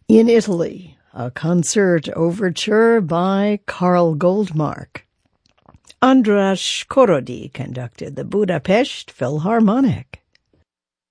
In Italy, a concert overture by Karl Goldmark. Andras Korody conducted the Budapest Philharmonic.